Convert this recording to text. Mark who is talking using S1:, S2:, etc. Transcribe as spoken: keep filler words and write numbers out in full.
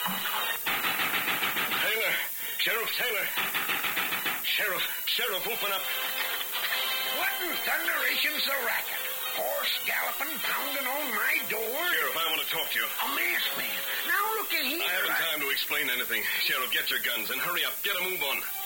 S1: Taylor! Sheriff Taylor! Sheriff, Sheriff, open up.
S2: What in thunderation's the racket? Horse galloping, pounding on my door?
S1: Sheriff, I want to talk to you.
S2: A masked man. Now look at here.
S1: I haven't time to explain anything. Sheriff, get your guns and hurry up. Get a move on.